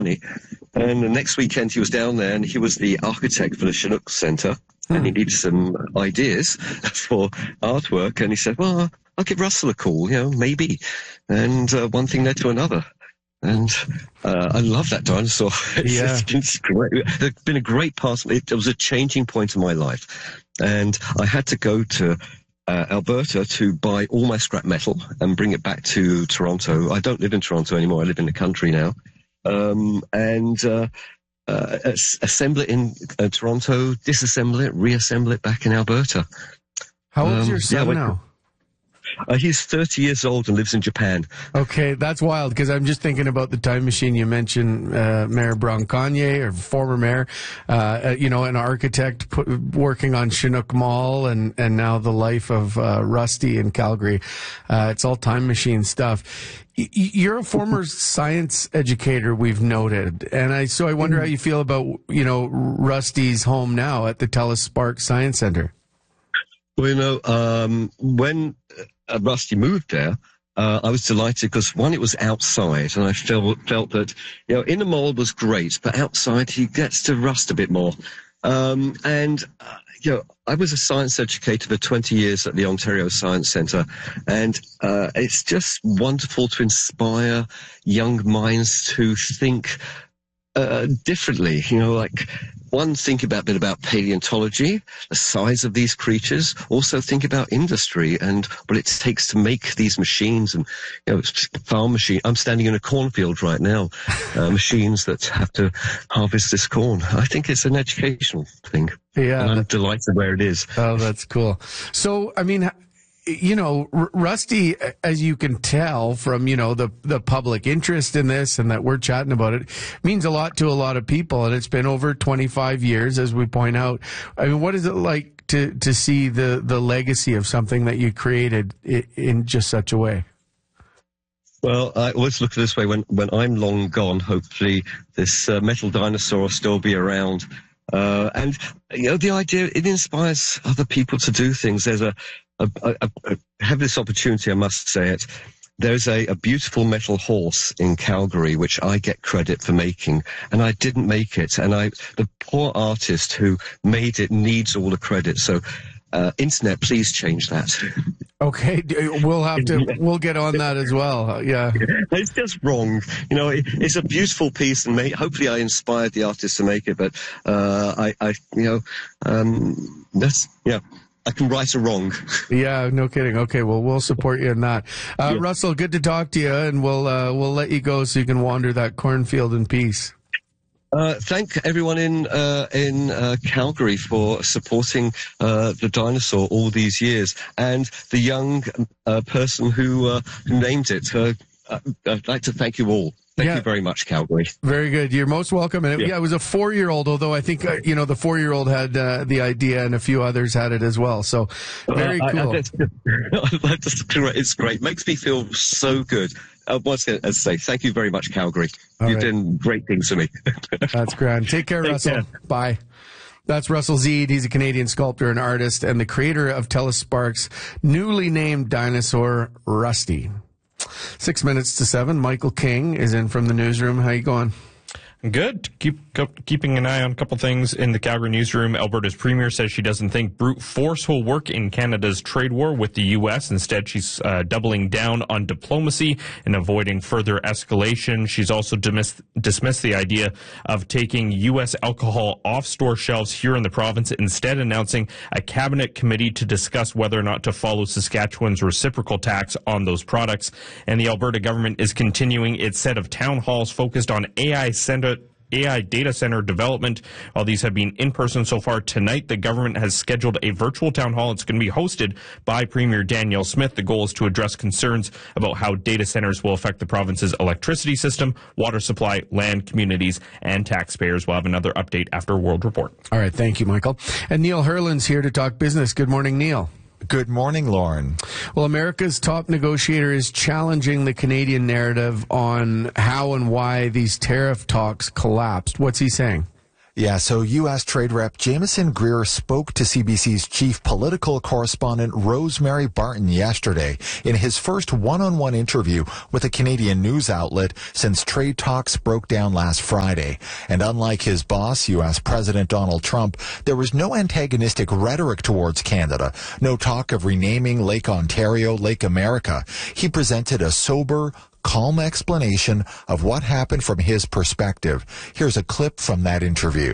And the next weekend he was down there, and he was the architect for the Chinook Center, and he needed some ideas for artwork. And he said, well, I'll give Russell a call, maybe. And one thing led to another. And I love that dinosaur. Yeah. It's great. It's been a great part of it. It was a changing point in my life. And I had to go to Alberta to buy all my scrap metal and bring it back to Toronto. I don't live in Toronto anymore. I live in the country now. Assemble it in Toronto, disassemble it, reassemble it back in Alberta. How old is your son now? He's 30 years old and lives in Japan. Okay, that's wild, because I'm just thinking about the time machine you mentioned, Mayor Bronconnier, or former mayor, an architect working on Chinook Mall, and now the life of Rusty in Calgary. It's all time machine stuff. You're a former science educator, we've noted, and I wonder how you feel about, Rusty's home now at the TELUS Spark Science Center. Well, when Rusty moved there, I was delighted because, one, it was outside, and I felt that, in the mall was great, but outside he gets to rust a bit more. I was a science educator for 20 years at the Ontario Science Centre, and it's just wonderful to inspire young minds to think differently, one, think a bit about paleontology, the size of these creatures, also think about industry and what it takes to make these machines and, farm machine. I'm standing in a cornfield right now, machines that have to harvest this corn. I think it's an educational thing. Yeah. And I'm delighted where it is. Oh, that's cool. So, Rusty, as you can tell from, the public interest in this and that we're chatting about it, means a lot to a lot of people. And it's been over 25 years, as we point out. What is it like to see the legacy of something that you created in just such a way? Well, I always look at it this way. When I'm long gone, hopefully this metal dinosaur will still be around. And the idea, it inspires other people to do things. There's I have this opportunity, I must say it. There's a beautiful metal horse in Calgary, which I get credit for making, and I didn't make it. And the poor artist who made it needs all the credit. So, internet, please change that. Okay, we'll get on that as well. Yeah. It's just wrong. It's a beautiful piece, and hopefully I inspired the artist to make it, but, I can right a wrong. Yeah, no kidding. Okay, well, we'll support you in that. Russell, good to talk to you, and we'll let you go so you can wander that cornfield in peace. Thank everyone in Calgary for supporting the dinosaur all these years, and the young person who named it. I'd like to thank you all. Thank you very much, Calgary. Very good. You're most welcome. And it was a 4-year-old, although I think, the 4-year-old had the idea and a few others had it as well. So very cool. It's great. Makes me feel so good. Once again, as I say, thank you very much, Calgary. You've done great things for me. That's grand. Take care, Russell. Care. Bye. That's Russell Zeed. He's a Canadian sculptor and artist and the creator of TELUS Spark's newly named dinosaur, Rusty. 6 minutes to 7. Michael King is in from the newsroom. How you going? Good. Keeping an eye on a couple things in the Calgary newsroom. Alberta's premier says she doesn't think brute force will work in Canada's trade war with the U.S. Instead, she's doubling down on diplomacy and avoiding further escalation. She's also dismissed the idea of taking U.S. alcohol off store shelves here in the province, instead announcing a cabinet committee to discuss whether or not to follow Saskatchewan's reciprocal tax on those products. And the Alberta government is continuing its set of town halls focused on AI data center development. While these have been in person so far, tonight the government has scheduled a virtual town hall. It's going to be hosted by Premier Danielle Smith. The goal is to address concerns about how data centers will affect the province's electricity system, water supply, land, communities, and taxpayers. We'll have another update after World Report. All right. Thank you, Michael. And Neil Herland's here to talk business. Good morning, Neil. Good morning, Lauren. Well, America's top negotiator is challenging the Canadian narrative on how and why these tariff talks collapsed. What's he saying? Yeah, so U.S. Trade Rep Jameson Greer spoke to CBC's chief political correspondent Rosemary Barton yesterday in his first one-on-one interview with a Canadian news outlet since trade talks broke down last Friday. And unlike his boss, U.S. President Donald Trump, there was no antagonistic rhetoric towards Canada, no talk of renaming Lake Ontario Lake America. He presented a sober, calm explanation of what happened from his perspective. Here's a clip from that interview.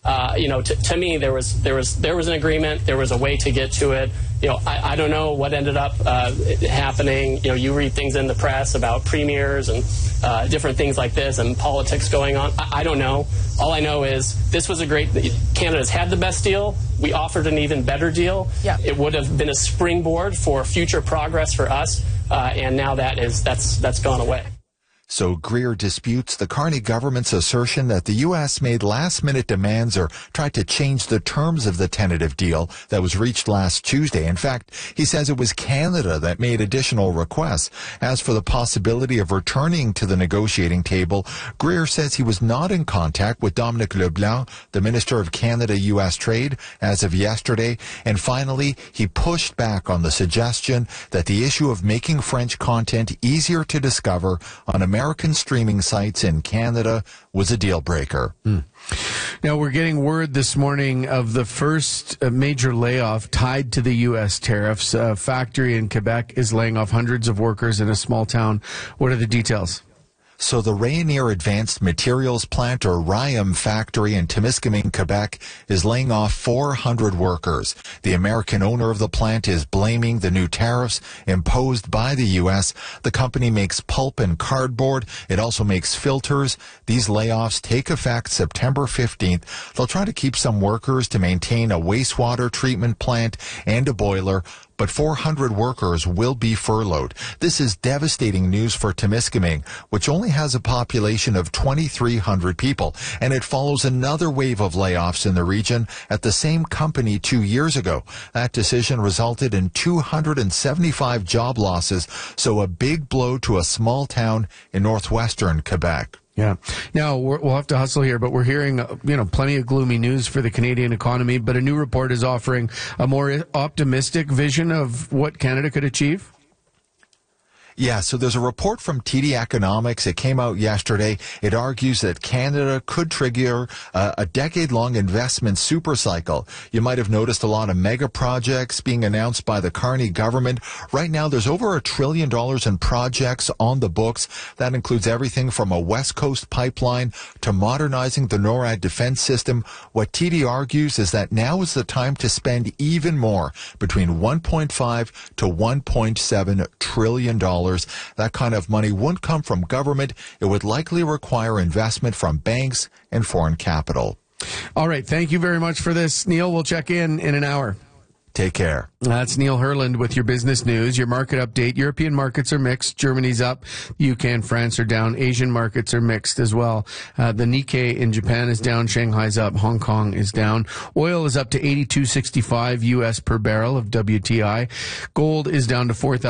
To me, there was an agreement. There was a way to get to it. I don't know what ended up happening. You read things in the press about premiers and different things like this and politics going on. I don't know. All I know is this was Canada's had the best deal. We offered an even better deal. Yeah. It would have been a springboard for future progress for us. And now that's gone away. So Greer disputes the Carney government's assertion that the U.S. made last-minute demands or tried to change the terms of the tentative deal that was reached last Tuesday. In fact, he says it was Canada that made additional requests. As for the possibility of returning to the negotiating table, Greer says he was not in contact with Dominic LeBlanc, the Minister of Canada-U.S. Trade, as of yesterday. And finally, he pushed back on the suggestion that the issue of making French content easier to discover on American streaming sites in Canada was a deal breaker. Now, we're getting word this morning of the first major layoff tied to the U.S. tariffs. A factory in Quebec is laying off hundreds of workers in a small town. What are the details? So the Rayonier Advanced Materials Plant, or RYAM factory in Temiskaming, Quebec, is laying off 400 workers. The American owner of the plant is blaming the new tariffs imposed by the U.S. The company makes pulp and cardboard. It also makes filters. These layoffs take effect September 15th. They'll try to keep some workers to maintain a wastewater treatment plant and a boiler, but 400 workers will be furloughed. This is devastating news for Temiskaming, which only has a population of 2,300 people, and it follows another wave of layoffs in the region at the same company 2 years ago. That decision resulted in 275 job losses, so a big blow to a small town in northwestern Quebec. Yeah. Now, we'll have to hustle here, but we're hearing, plenty of gloomy news for the Canadian economy, but a new report is offering a more optimistic vision of what Canada could achieve. Yeah, so there's a report from TD Economics. It came out yesterday. It argues that Canada could trigger a decade-long investment supercycle. You might have noticed a lot of mega projects being announced by the Carney government. Right now, there's over $1 trillion in projects on the books. That includes everything from a West Coast pipeline to modernizing the NORAD defense system. What TD argues is that now is the time to spend even more, between $1.5 to $1.7 trillion. That kind of money wouldn't come from government. It would likely require investment from banks and foreign capital. All right. Thank you very much for this, Neil. We'll check in an hour. Take care. That's Neil Herland with your business news. Your market update. European markets are mixed. Germany's up. UK and France are down. Asian markets are mixed as well. The Nikkei in Japan is down. Shanghai's up. Hong Kong is down. Oil is up to $82.65 US per barrel of WTI. Gold is down to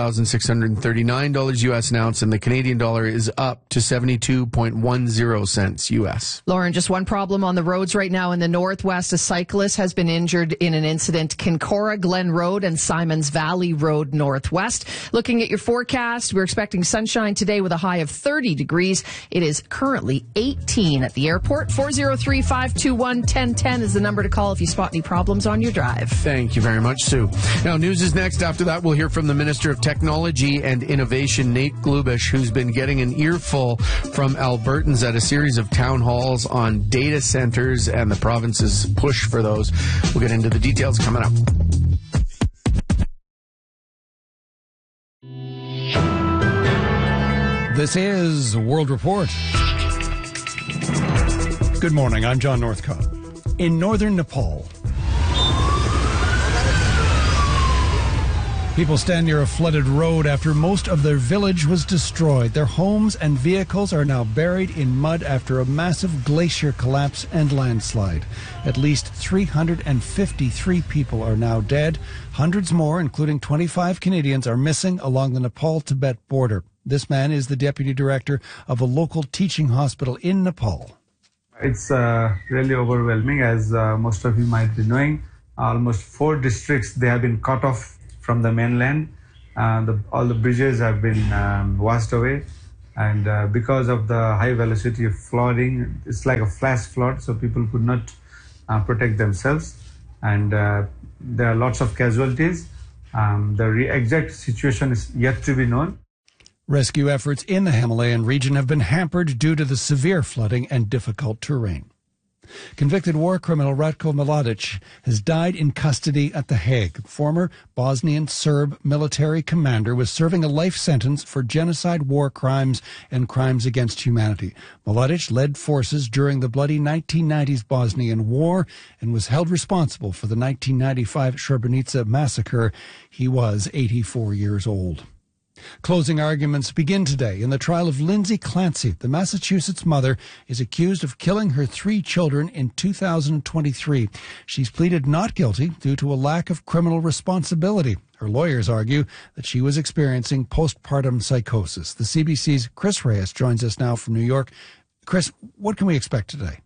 $4,639 US an ounce, and the Canadian dollar is up to 72.10 cents US. Lauren, just one problem on the roads right now in the Northwest. A cyclist has been injured in an incident. Kincora Glen Road and Simons Valley Road Northwest. Looking at your forecast, we're expecting sunshine today with a high of 30 degrees. It is currently 18 at the airport. 403-521-1010 is the number to call if you spot any problems on your drive. Thank you very much, Sue. Now, news is next. After that, we'll hear from the Minister of Technology and Innovation, Nate Glubish, who's been getting an earful from Albertans at a series of town halls on data centers and the province's push for those. We'll get into the details coming up. This is World Report. Good morning, I'm John Northcott. In northern Nepal, people stand near a flooded road after most of their village was destroyed. Their homes and vehicles are now buried in mud after a massive glacier collapse and landslide. At least 353 people are now dead. Hundreds more, including 25 Canadians, are missing along the Nepal-Tibet border. This man is the deputy director of a local teaching hospital in Nepal. It's really overwhelming, as most of you might be knowing. Almost 4 districts, they have been cut off from the mainland. All the bridges have been washed away. And because of the high velocity of flooding, it's like a flash flood, so people could not protect themselves. And there are lots of casualties. The exact situation is yet to be known. Rescue efforts in the Himalayan region have been hampered due to the severe flooding and difficult terrain. Convicted war criminal Ratko Mladic has died in custody at The Hague. Former Bosnian Serb military commander was serving a life sentence for genocide, war crimes, and crimes against humanity. Mladic led forces during the bloody 1990s Bosnian War and was held responsible for the 1995 Srebrenica massacre. He was 84 years old. Closing arguments begin today in the trial of Lindsay Clancy. The Massachusetts mother is accused of killing her 3 children in 2023. She's pleaded not guilty due to a lack of criminal responsibility. Her lawyers argue that she was experiencing postpartum psychosis. The CBC's Chris Reyes joins us now from New York. Chris, what can we expect today?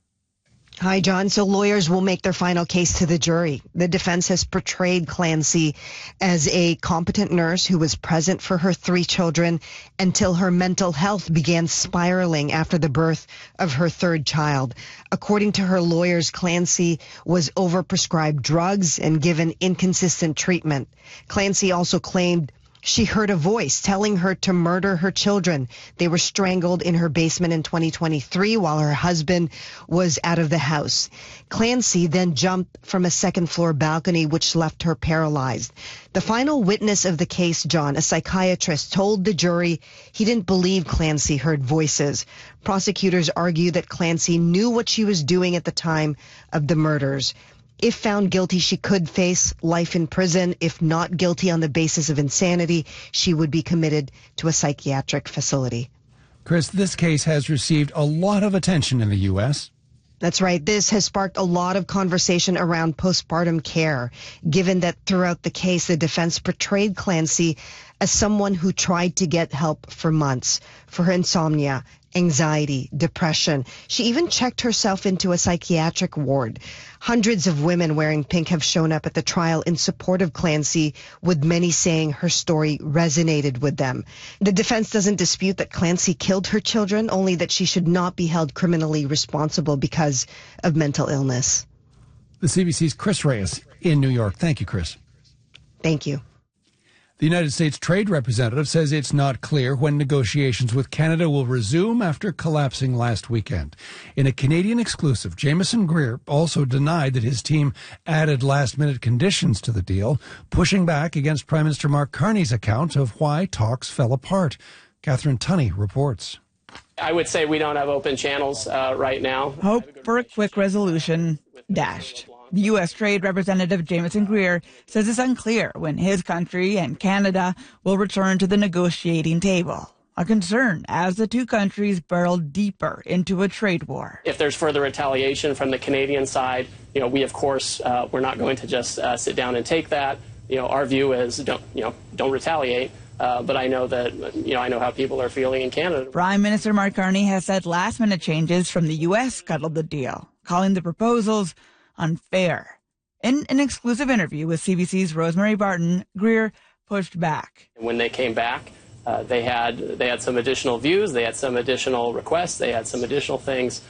Hi, John. So lawyers will make their final case to the jury. The defense has portrayed Clancy as a competent nurse who was present for her 3 children until her mental health began spiraling after the birth of her 3rd child. According to her lawyers, Clancy was overprescribed drugs and given inconsistent treatment. Clancy also claimed she heard a voice telling her to murder her children. They were strangled in her basement in 2023 while her husband was out of the house. Clancy then jumped from a 2nd-floor balcony, which left her paralyzed. The final witness of the case, John, a psychiatrist, told the jury he didn't believe Clancy heard voices. Prosecutors argue that Clancy knew what she was doing at the time of the murders. If found guilty, she could face life in prison. If not guilty on the basis of insanity, she would be committed to a psychiatric facility. Chris, this case has received a lot of attention in the U.S. That's right. This has sparked a lot of conversation around postpartum care, given that throughout the case, the defense portrayed Clancy as someone who tried to get help for months for her insomnia, anxiety, depression. She even checked herself into a psychiatric ward. Hundreds of women wearing pink have shown up at the trial in support of Clancy, with many saying her story resonated with them. The defense doesn't dispute that Clancy killed her children, only that she should not be held criminally responsible because of mental illness. The CBC's Chris Reyes in New York. Thank you, Chris. Thank you. The United States Trade Representative says it's not clear when negotiations with Canada will resume after collapsing last weekend. In a Canadian exclusive, Jameson Greer also denied that his team added last-minute conditions to the deal, pushing back against Prime Minister Mark Carney's account of why talks fell apart. Catherine Tunney reports. I would say we don't have open channels right now. Hope for a quick resolution dashed. The U.S. Trade Representative Jameson Greer says it's unclear when his country and Canada will return to the negotiating table. A concern as the 2 countries barrel deeper into a trade war. If there's further retaliation from the Canadian side, we of course we're not going to just sit down and take that. Our view is don't retaliate. But I know that I know how people are feeling in Canada. Prime Minister Mark Carney has said last-minute changes from the U.S. scuttled the deal, calling the proposals unfair. In an exclusive interview with CBC's Rosemary Barton, Greer pushed back. When they came back, they had some additional views, they had some additional requests, they had some additional things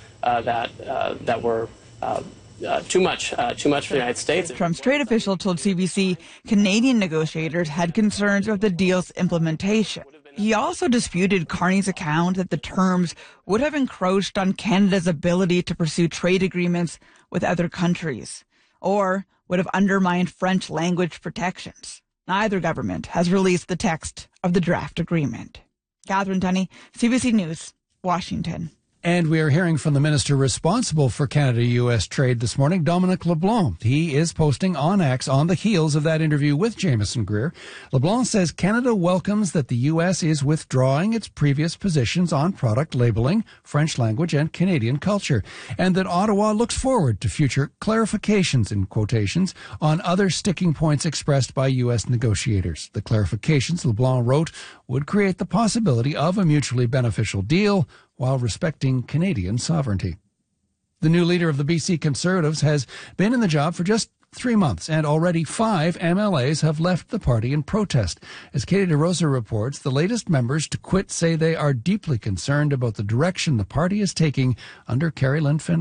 that were too much for the United States. Trump's trade official told CBC Canadian negotiators had concerns about the deal's implementation. He also disputed Carney's account that the terms would have encroached on Canada's ability to pursue trade agreements with other countries, or would have undermined French language protections. Neither government has released the text of the draft agreement. Catherine Tunney, CBC News, Washington. And we are hearing from the minister responsible for Canada-U.S. trade this morning, Dominic LeBlanc. He is posting on X on the heels of that interview with Jameson Greer. LeBlanc says Canada welcomes that the U.S. is withdrawing its previous positions on product labeling, French language, and Canadian culture, and that Ottawa looks forward to future clarifications, in quotations, on other sticking points expressed by U.S. negotiators. The clarifications, LeBlanc wrote, would create the possibility of a mutually beneficial deal while respecting Canadian sovereignty. The new leader of the BC Conservatives has been in the job for just 3 months, and already 5 MLAs have left the party in protest. As Katie DeRosa reports, the latest members to quit say they are deeply concerned about the direction the party is taking under Carrie Lynn Finn.